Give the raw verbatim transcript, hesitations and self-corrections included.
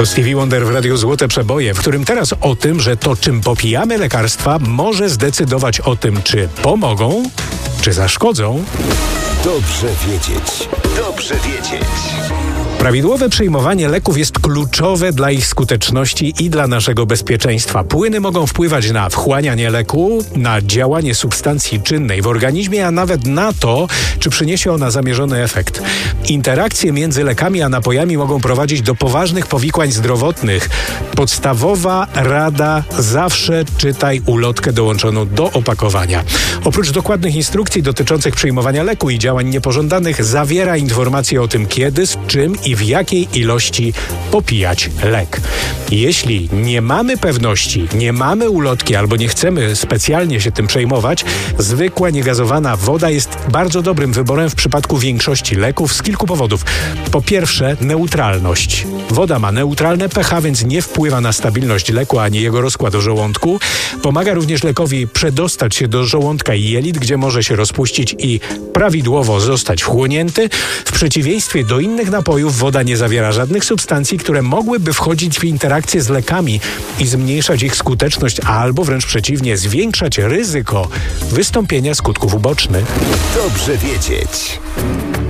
Stevie Wonder w Radiu Złote Przeboje, w którym teraz o tym, że to czym popijamy lekarstwa może zdecydować o tym, czy pomogą, czy zaszkodzą. Dobrze wiedzieć. Dobrze wiedzieć. Prawidłowe przyjmowanie leków jest kluczowe dla ich skuteczności i dla naszego bezpieczeństwa. Płyny mogą wpływać na wchłanianie leku, na działanie substancji czynnej w organizmie, a nawet na to, czy przyniesie ona zamierzony efekt. Interakcje między lekami a napojami mogą prowadzić do poważnych powikłań zdrowotnych. Podstawowa rada: zawsze czytaj ulotkę dołączoną do opakowania. Oprócz dokładnych instrukcji dotyczących przyjmowania leku i działań niepożądanych, zawiera informacje o tym, kiedy, z czym i w jakiej ilości popijać lek. Jeśli nie mamy pewności, nie mamy ulotki albo nie chcemy specjalnie się tym przejmować, zwykła niegazowana woda jest bardzo dobrym wyborem w przypadku większości leków z kilku powodów. Po pierwsze, neutralność. Woda ma neutralne pH, więc nie wpływa na stabilność leku ani jego rozkład o żołądku. Pomaga również lekowi przedostać się do żołądka i jelit, gdzie może się rozpuścić i prawidłowo zostać wchłonięty. W przeciwieństwie do innych napojów woda nie zawiera żadnych substancji, które mogłyby wchodzić w interakcję z lekami i zmniejszać ich skuteczność, albo wręcz przeciwnie, zwiększać ryzyko wystąpienia skutków ubocznych. Dobrze wiedzieć.